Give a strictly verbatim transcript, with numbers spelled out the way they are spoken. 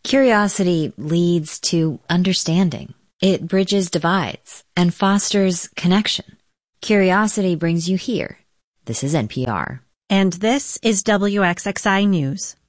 Curiosity leads to understanding. It bridges divides and fosters connection. Curiosity brings you here. This is N P R. And this is W X X I News.